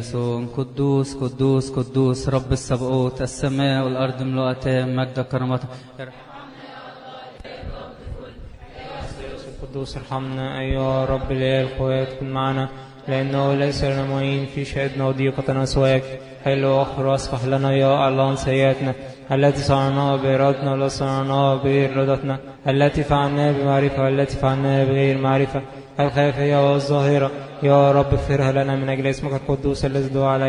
قدوس قدوس قدوس رب السبقوت، السماء والأرض ملؤتان مجد كرامته. القدوس ارحمنا أيها رب الإله القوات، كن معنا لأنه ليس لنا معين في شهدنا وضيقتنا سواك. حل وأخر واصفح لنا يا الله عن سيئاتنا التي صنعناها بإرادتنا ولا صنعناها بإرادتنا، التي فعلناها بمعرفة والتي فعلناها بغير معرفة، الخافية والظاهرة. يا رب اغفرها لنا من أجل اسمك القدوس الذي دعا عليه